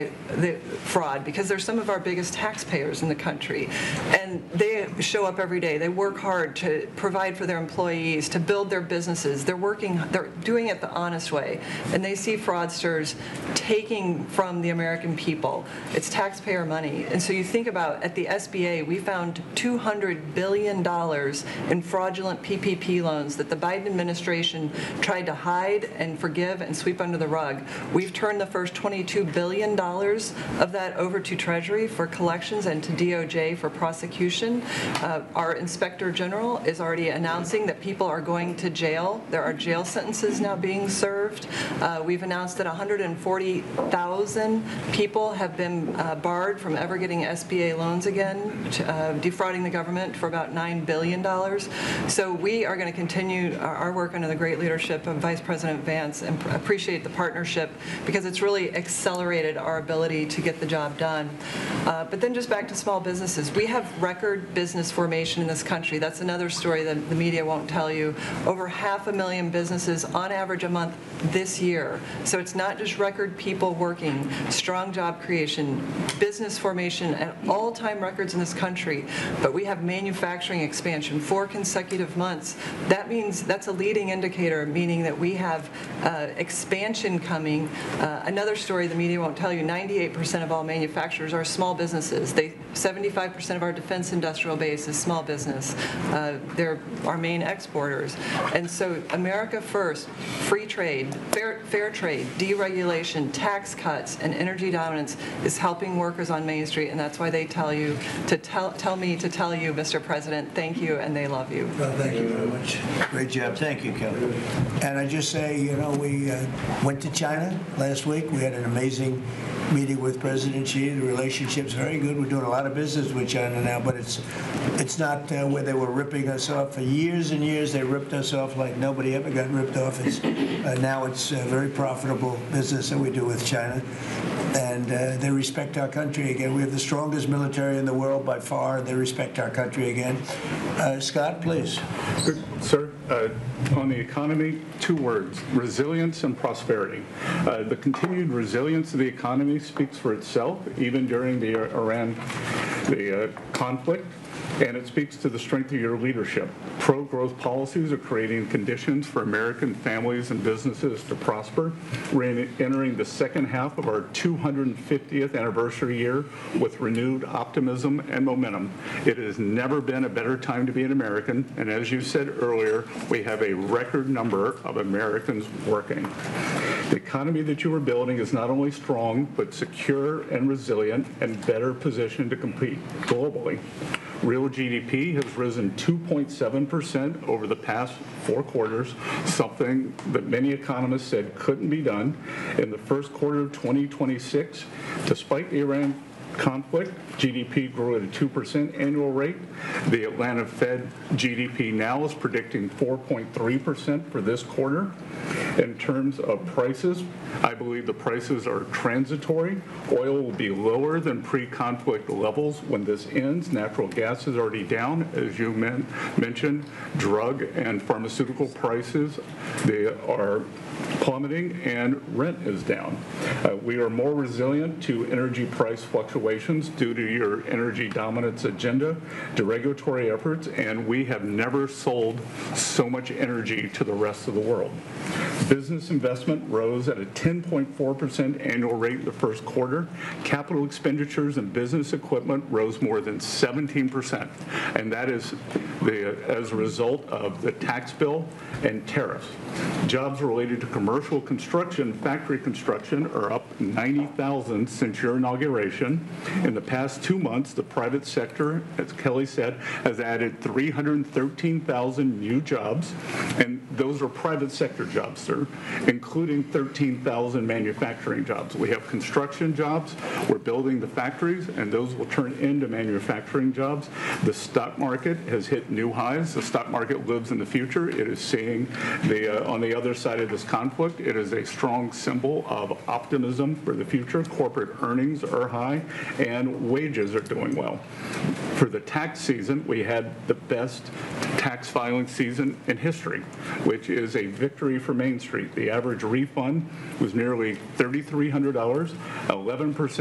the fraud because they're some of our biggest taxpayers in the country, and they show up every day. They work hard to provide for their employees, to build their businesses. They're doing it the honest way, and they see fraudsters taking from the American people. It's taxpayer money. And so you think about, at the SBA, we found $200 billion in fraudulent PPP loans that the Biden administration tried to hide and forgive and sweep under the rug. We've turned the first $22 billion of that over to Treasury for collections and to DOJ for prosecution. Our Inspector General is already announcing that people are going to jail. There are jail sentences now being served. We've announced that 140,000 people have been barred from ever getting SBA loans again, defrauding the government for about $9 billion. So we are going to continue our work under the great leadership of Vice President Vance and appreciate the partnership because it's really accelerated our ability to get the job done. But then just back to small businesses. We have record business formation in this country. That's another story that the media won't tell you. Over 500,000 businesses on average a month this year. So it's not just record people working, strong job creation, business formation at all-time records in this country. But we have manufacturing expansion, 4 consecutive months. That means that's a leading indicator, meaning that we have expansion coming. Another story the media won't tell you, 98% of all manufacturers are small businesses. 75% of our defense industrial base is small business. They're our main exporters. And so America first, free trade, fair trade, deregulation, tax cuts, and energy dominance is helping workers on Main Street, and that's why they tell you to tell me to tell you, Mr. President, thank you, and they love you. Well, thank you very much. Great job. Thank you, Kelly. And I just say, we went to China last week. We had an amazing meeting with President Xi. The relationship's very good. We're doing a lot of business with China now, but it's not where they were ripping us off. For years and years, they ripped us off like nobody ever got ripped off. Now it's a very profitable business that we do with China. And they respect our country again. We have the strongest military in the world by far. They respect our country again. Scott, please. Sir, on the economy, 2 words, resilience and prosperity. The continued resilience of the economy speaks for itself, even during the Iran conflict. And it speaks to the strength of your leadership. Pro-growth policies are creating conditions for American families and businesses to prosper. We're entering the second half of our 250th anniversary year with renewed optimism and momentum. It has never been a better time to be an American. And as you said earlier, we have a record number of Americans working. The economy that you are building is not only strong, but secure and resilient and better positioned to compete globally. Real GDP has risen 2.7% over the past 4 quarters, something that many economists said couldn't be done. In the first quarter of 2026, despite the Iran conflict, GDP grew at a 2% annual rate. The Atlanta Fed GDP now is predicting 4.3% for this quarter. In terms of prices, I believe the prices are transitory. Oil will be lower than pre-conflict levels when this ends. Natural gas is already down, as you mentioned. Drug and pharmaceutical prices, they are plummeting, and rent is down. We are more resilient to energy price fluctuations due to your energy dominance agenda, to regulatory efforts, and we have never sold so much energy to the rest of the world. Business investment rose at a 10.4% annual rate in the first quarter. Capital expenditures and business equipment rose more than 17%, and that is as a result of the tax bill and tariffs. Jobs related to commercial construction, factory construction, are up 90,000 since your inauguration. In the past 2 months, the private sector, as Kelly said, has added 313,000 new jobs, and those are private sector jobs, sir, including 13,000 manufacturing jobs. We have construction jobs, we're building the factories, and those will turn into manufacturing jobs. The stock market has hit new highs. The stock market lives in the future. It is seeing on the other side of this conflict, it is a strong symbol of optimism for the future. Corporate earnings are high, and wages are doing well. For the tax season, we had the best tax filing season in history. which is a victory for Main Street. The average refund was nearly $3,300, 11%